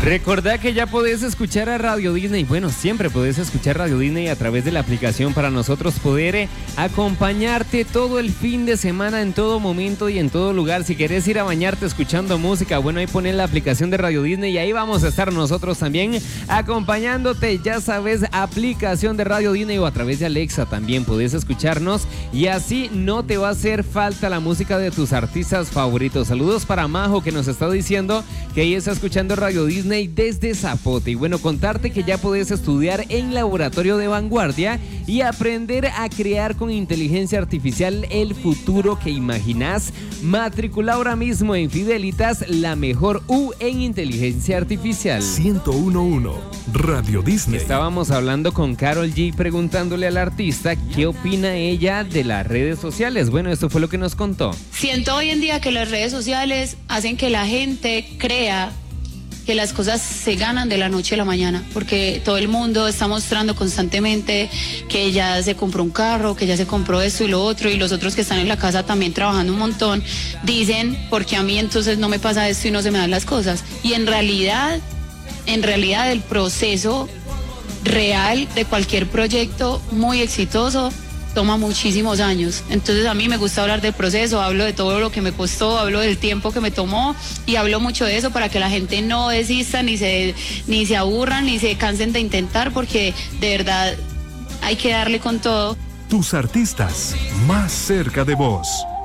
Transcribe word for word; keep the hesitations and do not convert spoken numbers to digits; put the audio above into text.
Recordá que ya podés escuchar a Radio Disney. Bueno, siempre podés escuchar Radio Disney a través de la aplicación para nosotros poder eh, acompañarte todo el fin de semana, en todo momento y en todo lugar. Si querés ir a bañarte escuchando música, bueno, ahí pones la aplicación de Radio Disney y ahí vamos a estar nosotros también acompañándote. Ya sabes, aplicación de Radio Disney o a través de Alexa también podés escucharnos y así no te va a hacer falta la música de tus artistas favoritos. Saludos para Majo, que nos está diciendo que ahí está escuchando Radio Disney desde Zapote. Y bueno, contarte que ya podés estudiar en Laboratorio de Vanguardia y aprender a crear con inteligencia artificial el futuro que imaginás. Matricula ahora mismo en Fidelitas, la mejor U en inteligencia artificial. ciento uno punto uno Radio Disney. Estábamos hablando con Karol G preguntándole al artista qué opina ella de las redes sociales. Bueno, esto fue lo que nos contó. Siento hoy en día que las redes sociales hacen que la gente crea que las cosas se ganan de la noche a la mañana, porque todo el mundo está mostrando constantemente que ya se compró un carro, que ya se compró esto y lo otro, y los otros que están en la casa también trabajando un montón, dicen, porque a mí entonces no me pasa esto y no se me dan las cosas. Y en realidad, en realidad el proceso real de cualquier proyecto muy exitoso toma muchísimos años. Entonces a mí me gusta hablar del proceso, hablo de todo lo que me costó, hablo del tiempo que me tomó y hablo mucho de eso para que la gente no desista, ni se, ni se aburran, ni se cansen de intentar, porque de verdad hay que darle con todo. Tus artistas más cerca de vos.